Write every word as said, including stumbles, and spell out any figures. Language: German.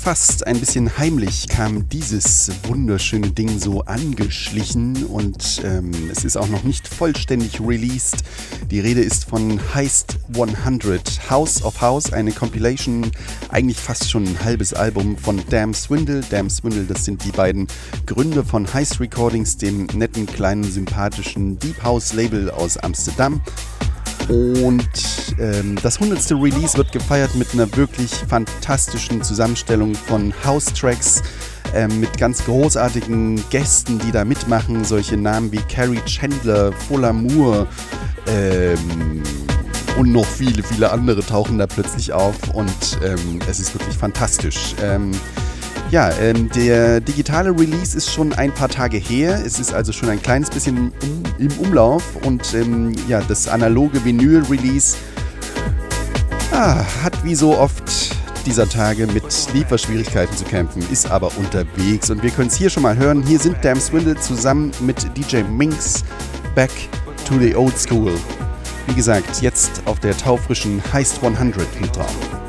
fast ein bisschen heimlich kam dieses wunderschöne Ding so angeschlichen und ähm, es ist auch noch nicht vollständig released. Die Rede ist von Heist hundert, House of House, eine Compilation, eigentlich fast schon ein halbes Album von Damn Swindle. Damn Swindle, das sind die beiden Gründer von Heist Recordings, dem netten, kleinen, sympathischen Deep House Label aus Amsterdam. Und ähm, das hundertste Release wird gefeiert mit einer wirklich fantastischen Zusammenstellung von House-Tracks ähm, mit ganz großartigen Gästen, die da mitmachen. Solche Namen wie Carrie Chandler, Fuller Moore ähm, und noch viele, viele andere tauchen da plötzlich auf und ähm, es ist wirklich fantastisch. Ähm, Ja, ähm, der digitale Release ist schon ein paar Tage her. Es ist also schon ein kleines bisschen im, im Umlauf. Und ähm, ja, das analoge Vinyl-Release ah, hat wie so oft dieser Tage mit Lieferschwierigkeiten zu kämpfen, ist aber unterwegs. Und wir können es hier schon mal hören. Hier sind Damn Swindle zusammen mit D J Minx, Back to the Old School. Wie gesagt, jetzt auf der taufrischen Heist hundert mit drauf.